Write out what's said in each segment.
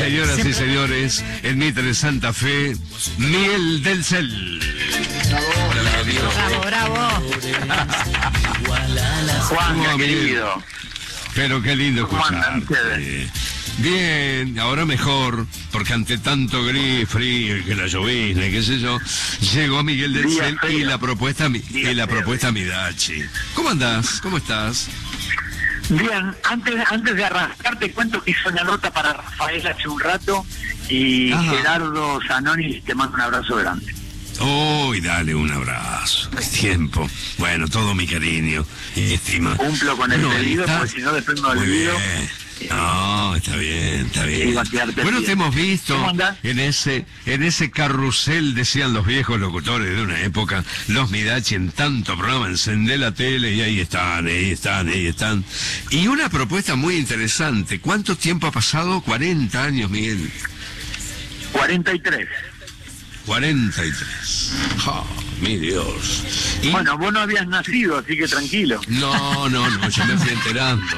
Señoras y señores, en Mitre Santa Fe, Miel del Cel. Bravo, bravo. Juan, querido. Pero qué lindo ¿Cómo andan escucharte. Bien, ahora mejor, porque ante tanto gris, frío, que la llovizna, qué sé yo, llegó Miguel del Día Cel feo. y la propuesta Midachi. ¿Cómo andás? ¿Cómo estás? Bien, antes de arrancar te cuento que hice una nota para Rafael hace un rato y Ajá. Gerardo Zanoni te mando un abrazo grande. Uy, dale un abrazo. Qué tiempo. Bueno, todo mi cariño y estima. Cumplo con el Bueno, pedido, ¿estás? porque si no después me Muy olvido. bien. No, está bien, está bien. Iba a quedarte Bueno, bien. te hemos visto ¿Cómo andás? en ese carrusel, decían los viejos locutores de una época, los Midachi en tanto programa, encendé la tele y ahí están. Y una propuesta muy interesante. ¿Cuánto tiempo ha pasado? 40 años, Miguel. 43. 43. Oh, mi Dios. Y... Bueno, vos no habías nacido, así que tranquilo. No, yo me fui enterando.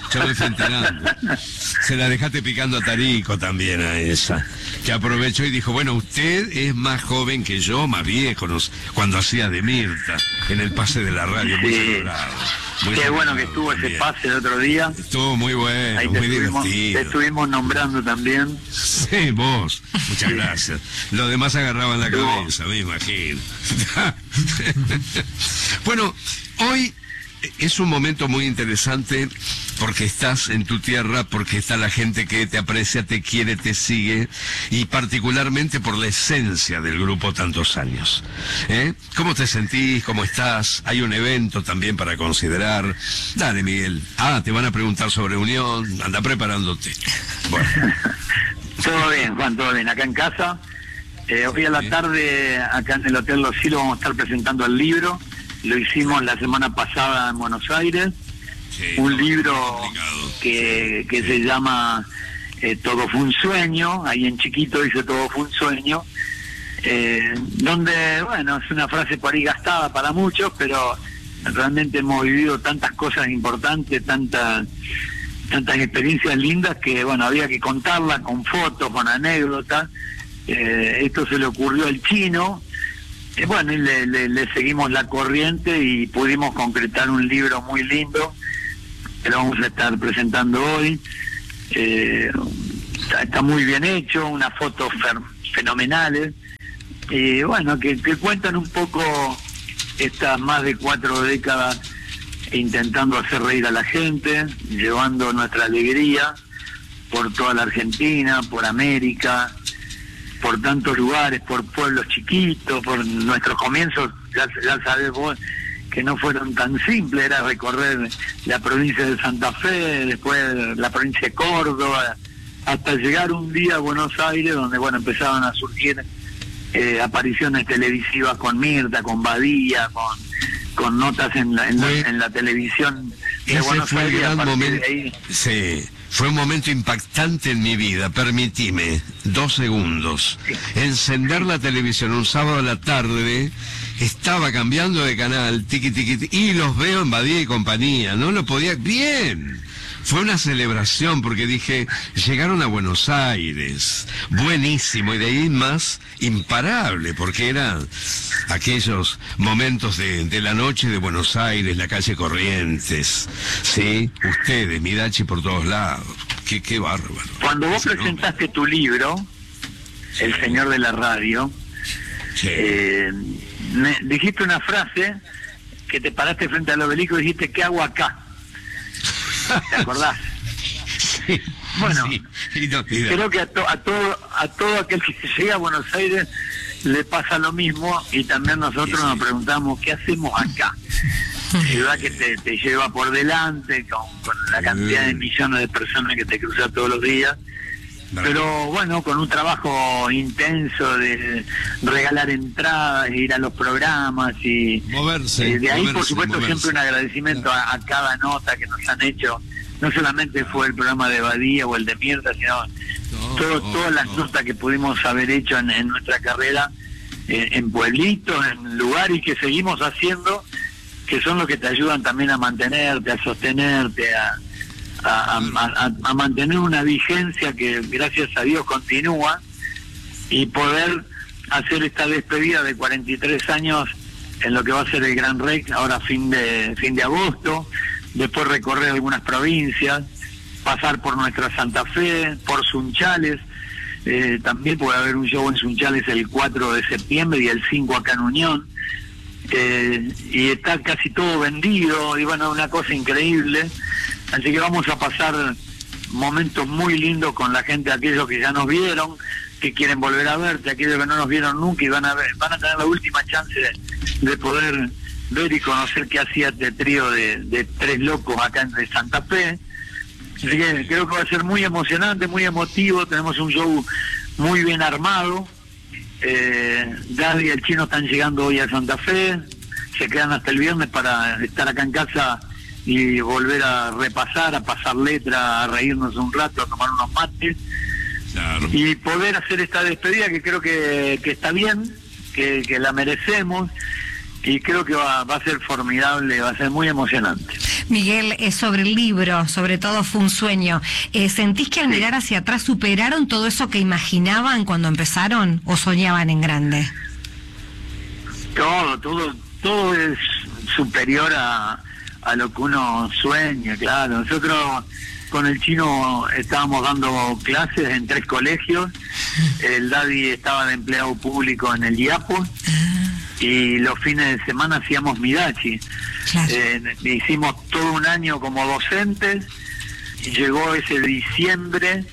Se la dejaste picando a Tarico también a esa, que aprovechó y dijo, bueno, usted es más joven que yo, más viejo, cuando hacía de Mirta, en el pase de la radio, muy Sí. celebrado. Qué bueno que estuvo ese pase el otro día. Estuvo muy bueno, Ahí muy te divertido. estuvimos nombrando también. Sí, vos, muchas gracias. Los demás agarraban la cabeza, me imagino. Bueno, hoy es un momento muy interesante porque estás en tu tierra, porque está la gente que te aprecia, te quiere, te sigue, y particularmente por la esencia del grupo tantos años. ¿Cómo te sentís? ¿Cómo estás? Hay un evento también para considerar. Dale, Miguel. Te van a preguntar sobre Unión, anda preparándote. Bueno. Todo bien, Juan, todo bien. Acá en casa, hoy a la tarde, acá en el Hotel Los Silos, vamos a estar presentando el libro. Lo hicimos la semana pasada en Buenos Aires. Sí, Un libro que se llama Todo fue un sueño. Ahí en chiquito dice Todo fue un sueño. Donde, bueno, es una frase por ahí gastada para muchos, pero realmente hemos vivido tantas cosas importantes, tantas experiencias lindas que, bueno, había que contarlas con fotos, con anécdotas. Esto se le ocurrió al Chino. Bueno, y le seguimos la corriente y pudimos concretar un libro muy lindo que lo vamos a estar presentando hoy. Está muy bien hecho, unas fotos fenomenales. Y bueno, que cuentan un poco estas más de 4 décadas intentando hacer reír a la gente, llevando nuestra alegría por toda la Argentina, por América, por tantos lugares, por pueblos chiquitos, por nuestros comienzos, ya sabés vos, que no fueron tan simples, era recorrer la provincia de Santa Fe, después la provincia de Córdoba, hasta llegar un día a Buenos Aires, donde, bueno, empezaban a surgir apariciones televisivas con Mirta, con Badía, con notas en la televisión de Ese Buenos fue el Aires. gran momento. Sí, fue un momento impactante en mi vida. Permitime 2 segundos. Encender la televisión un sábado a la tarde, estaba cambiando de canal, tiqui, y los veo en Badía y compañía. No lo podía. Bien. Fue una celebración porque dije, llegaron a Buenos Aires, buenísimo, y de ahí más imparable, porque eran aquellos momentos de la noche de Buenos Aires, la calle Corrientes, sí, ustedes, Midachi por todos lados, qué bárbaro. Cuando vos presentaste tu libro, sí, El Señor de la Radio, sí, me dijiste una frase que te paraste frente al obelisco y dijiste, ¿qué hago acá? ¿Te acordás? Sí, bueno, sí. Creo que a todo aquel que llega a Buenos Aires le pasa lo mismo, y también nosotros nos preguntamos, ¿qué hacemos acá? Ciudad que te lleva por delante, con la cantidad de millones de personas que te cruzan todos los días, pero bueno, con un trabajo intenso de regalar entradas, ir a los programas y moverse. De ahí, por supuesto, siempre un agradecimiento a cada nota que nos han hecho. No solamente fue el programa de Badía o el de Mirta, sino todas las notas que pudimos haber hecho en nuestra carrera, en pueblitos, en lugares que seguimos haciendo, que son los que te ayudan también a mantenerte, a sostenerte, a mantener una vigencia que gracias a Dios continúa, y poder hacer esta despedida de 43 años en lo que va a ser el Gran Rex, ahora fin de agosto, después recorrer algunas provincias, pasar por nuestra Santa Fe, por Sunchales, también puede haber un show en Sunchales el 4 de septiembre y el 5 acá en Unión, y está casi todo vendido, y bueno, una cosa increíble, así que vamos a pasar momentos muy lindos con la gente, aquellos que ya nos vieron, que quieren volver a verte, aquellos que no nos vieron nunca y van a tener la última chance de poder ver y conocer qué hacía este trío de tres locos acá en Santa Fe. Así que creo que va a ser muy emocionante, muy emotivo, tenemos un show muy bien armado. Daddy y el Chino están llegando hoy a Santa Fe, se quedan hasta el viernes para estar acá en casa y volver a repasar, a pasar letra, a reírnos un rato, a tomar unos mates. Claro. Y poder hacer esta despedida que creo que está bien, que la merecemos, y creo que va a ser formidable, va a ser muy emocionante. Miguel, sobre el libro, sobre todo Fue un sueño, ¿sentís que al mirar hacia atrás superaron todo eso que imaginaban cuando empezaron o soñaban en grande? Todo es superior a lo que uno sueña, claro. Nosotros con el Chino estábamos dando clases en 3 colegios, el Daddy estaba de empleado público en el IAPO, y los fines de semana hacíamos Midachi. Claro. Hicimos todo un año como docentes, y llegó ese diciembre,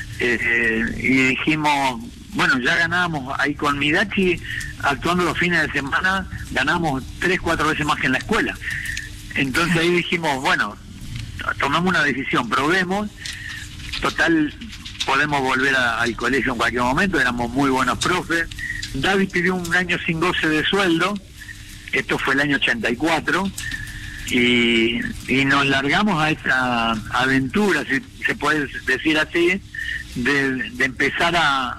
y dijimos, bueno, ya ganábamos ahí con Midachi, actuando los fines de semana, ganamos 3-4 veces más que en la escuela. Entonces ahí dijimos, bueno, tomamos una decisión, probemos, total, podemos volver al colegio en cualquier momento, éramos muy buenos profes. David pidió un año sin goce de sueldo, esto fue el año 84, y nos largamos a esta aventura, si se puede decir así, de empezar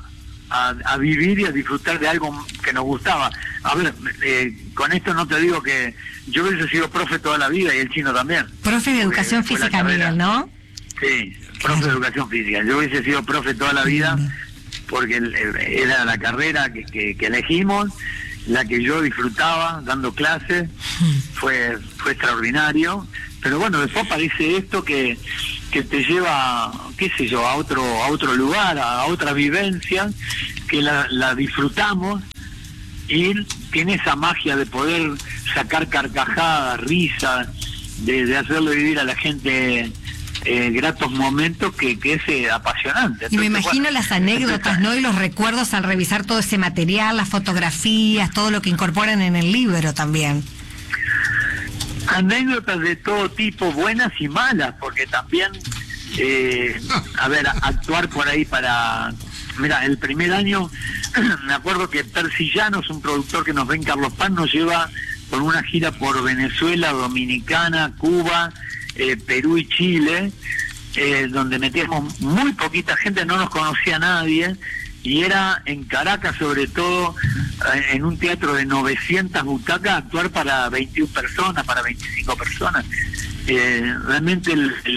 a vivir y a disfrutar de algo que nos gustaba. A ver, con esto no te digo que yo hubiese sido profe toda la vida, y el Chino también. Profe de educación física, Miguel, ¿no? Sí, profe de educación física. Yo hubiese sido profe toda la vida porque era la carrera que elegimos, la que yo disfrutaba dando clases, fue extraordinario. Pero bueno, después aparece esto que te lleva, qué sé yo, a otro lugar, a otra vivencia, que la disfrutamos, y tiene esa magia de poder sacar carcajadas, risas, de hacerle vivir a la gente gratos momentos que es apasionante. Entonces, y me imagino las anécdotas, ¿no? Y los recuerdos al revisar todo ese material, las fotografías, todo lo que incorporan en el libro también. Anécdotas de todo tipo, buenas y malas, porque también, a ver, actuar por ahí para... Mira, el primer año, me acuerdo que Percy Llanos, un productor que nos ve en Carlos Paz, nos lleva por una gira por Venezuela, Dominicana, Cuba, Perú y Chile, donde metíamos muy poquita gente, no nos conocía nadie, y era en Caracas, sobre todo, en un teatro de 900 butacas, actuar para 21 personas, para 25 personas. Realmente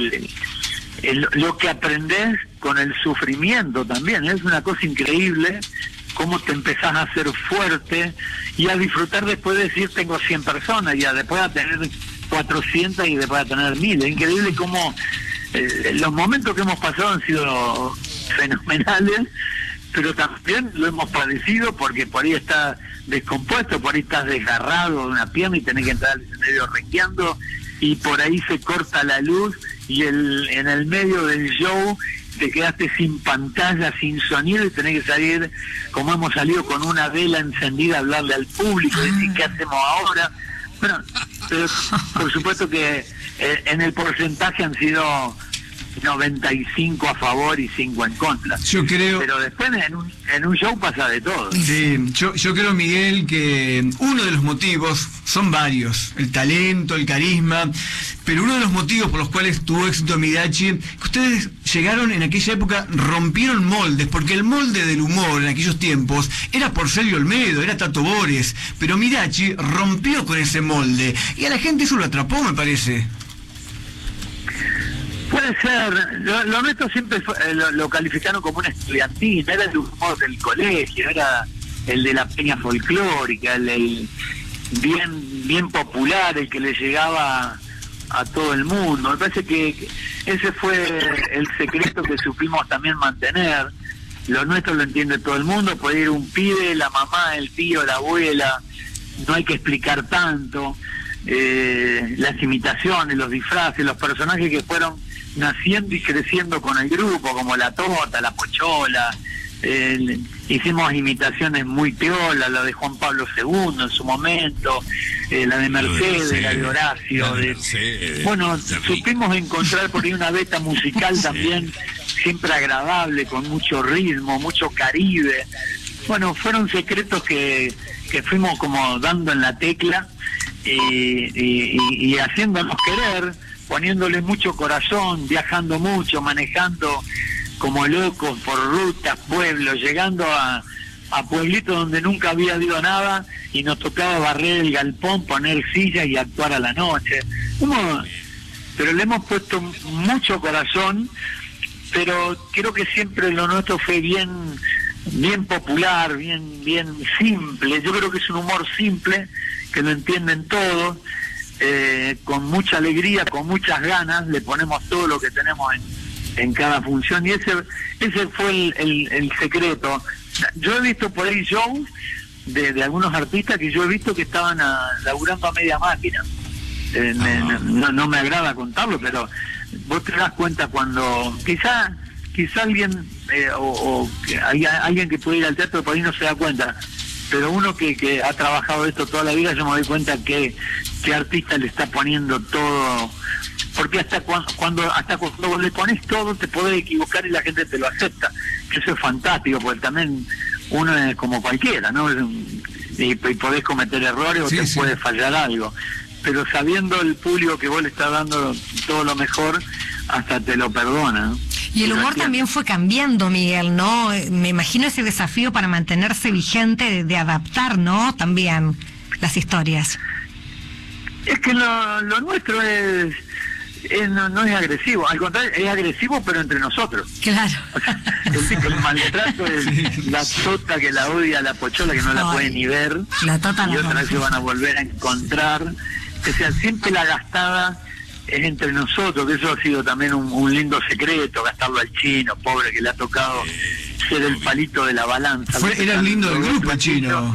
lo que aprendes con el sufrimiento también, es una cosa increíble, cómo te empezás a hacer fuerte y a disfrutar después de decir tengo 100 personas, y después a tener 400 y después a tener 1000. Es increíble cómo los momentos que hemos pasado han sido fenomenales, pero también lo hemos padecido porque por ahí estás descompuesto, por ahí estás desgarrado de una pierna y tenés que entrar al escenario rengueando, y por ahí se corta la luz y en el medio del show te quedaste sin pantalla, sin sonido, y tenés que salir, como hemos salido, con una vela encendida a hablarle al público, decir qué hacemos ahora. Bueno, pero por supuesto que en el porcentaje han sido 95 a favor y 5 en contra. Yo creo... Pero después en un show pasa de todo. Sí, yo creo, Miguel, que uno de los motivos, son varios, el talento, el carisma, pero uno de los motivos por los cuales tuvo éxito Midachi, que ustedes llegaron en aquella época, rompieron moldes, porque el molde del humor en aquellos tiempos era Porcelio Olmedo, era Tato Bores, pero Midachi rompió con ese molde, y a la gente eso lo atrapó, me parece. Puede Puede ser, lo nuestro siempre lo calificaron como un estudiantil, era el humor del colegio, era el de la peña folclórica, el bien popular, el que le llegaba a todo el mundo. Me parece que ese fue el secreto que supimos también mantener. Lo nuestro lo entiende todo el mundo, puede ir un pibe, la mamá, el tío, la abuela, no hay que explicar tanto. Las imitaciones, los disfraces, los personajes que fueron naciendo y creciendo con el grupo, como la Tota, la Pochola, hicimos imitaciones muy piolas, la de Juan Pablo II en su momento, la de Mercedes, la de Horacio, bueno, supimos encontrar por ahí una beta musical también siempre agradable, con mucho ritmo, mucho Caribe. Bueno, fueron secretos que fuimos como dando en la tecla y haciéndonos querer, poniéndole mucho corazón, viajando mucho, manejando como locos por rutas, pueblos, llegando a pueblitos donde nunca había habido nada y nos tocaba barrer el galpón, poner sillas y actuar a la noche. Pero le hemos puesto mucho corazón, pero creo que siempre lo nuestro fue bien popular, bien simple. Yo creo que es un humor simple, que lo entienden todos, con mucha alegría, con muchas ganas, le ponemos todo lo que tenemos en cada función, y ese fue el secreto. Yo he visto por ahí shows de algunos artistas que yo he visto que estaban laburando a media máquina. No me agrada contarlo, pero vos te das cuenta cuando quizá alguien alguien que puede ir al teatro por ahí no se da cuenta, pero uno que ha trabajado esto toda la vida, yo me doy cuenta que artista le está poniendo todo, porque hasta cuando vos le pones todo te podés equivocar y la gente te lo acepta, que eso es fantástico, porque también uno es como cualquiera, ¿no? Y podés cometer errores o te puede fallar algo, pero sabiendo el público que vos le estás dando todo lo mejor, hasta te lo perdona, ¿no? Y el humor también fue cambiando, Miguel, ¿no? Me imagino ese desafío para mantenerse vigente, de adaptar, ¿no? También las historias. Es que lo nuestro no es agresivo, al contrario, es agresivo, pero entre nosotros. Claro. O sea, el maltrato es la Tota que la odia, la Pochola que no la puede ni ver, la Tota y otra vez se van a volver a encontrar. O sea, siempre la gastada es entre nosotros, que eso ha sido también un lindo secreto, gastarlo al Chino, pobre, que le ha tocado ser el palito de la balanza. Era lindo del grupo el Chino.